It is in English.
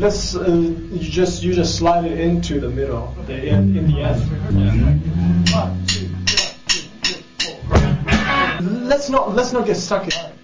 let's you just slide it into the middle, in the end. Yeah. 1, 2, 3, 4. Let's not get stuck in.